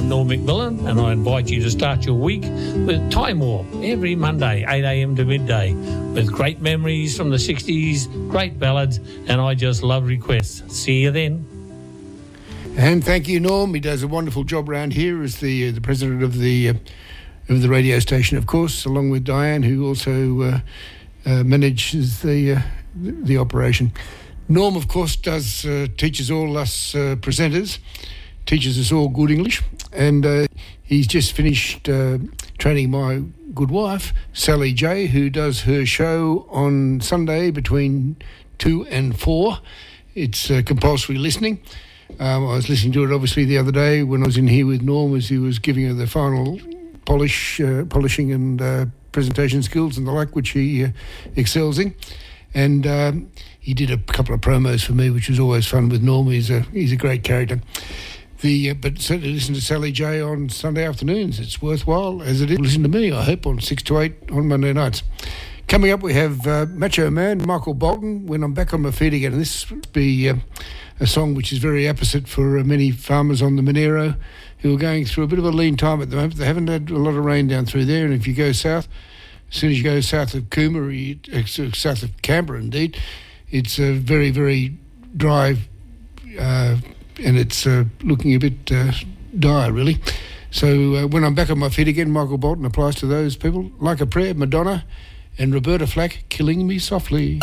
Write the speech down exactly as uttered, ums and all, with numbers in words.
Norm McMillan, and I invite you to start your week with Time Warp every Monday, eight a.m. to midday, with great memories from the sixties, great ballads, and I just love requests. See you then. And thank you, Norm. He does a wonderful job around here as the uh, the president of the uh, of the radio station, of course, along with Diane, who also uh, uh, manages the uh, the operation. Norm, of course, does uh, teaches all us uh, presenters, teaches us all good English, and uh, he's just finished uh, training my good wife, Sally J, who does her show on Sunday between two and four. It's uh, compulsory listening. Um, I was listening to it, obviously, the other day when I was in here with Norm as he was giving her the final polish, uh, polishing and uh, presentation skills and the like, which he uh, excels in. And um, he did a couple of promos for me, which was always fun with Norm. He's a he's a great character. The uh, but certainly listen to Sally J on Sunday afternoons. It's worthwhile, as it is. Listen to me, I hope, on six to eight on Monday nights. Coming up, we have uh, Macho Man, Michael Bolton, When I'm Back on My Feet Again. And this will be uh, a song which is very apposite for uh, many farmers on the Monero who are going through a bit of a lean time at the moment. They haven't had a lot of rain down through there, and if you go south, as soon as you go south of Cooma, or you, uh, south of Canberra indeed, it's a very, very dry, uh, and it's uh, looking a bit uh, dire, really. So uh, When I'm Back on My Feet Again, Michael Bolton applies to those people. Like a Prayer, Madonna, and Roberta Flack, Killing Me Softly.